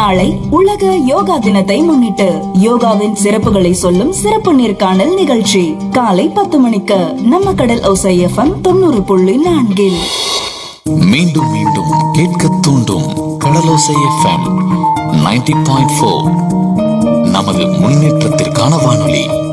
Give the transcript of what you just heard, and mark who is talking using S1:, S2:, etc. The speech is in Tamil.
S1: நாளை உலக யோகா தினத்தை முன்னிட்டு யோகாவின் சிறப்புகளை சொல்லும் சிறப்பு நேர்காணல் நிகழ்ச்சி காலை 10 மணிக்கு நம்ம கடல் ஓசை FM 90.4.
S2: மீண்டும் மீண்டும் கேட்க தூண்டும் கடலோசை FM 90.4. நமது முன்னேற்றத்திற்கான வானொலி.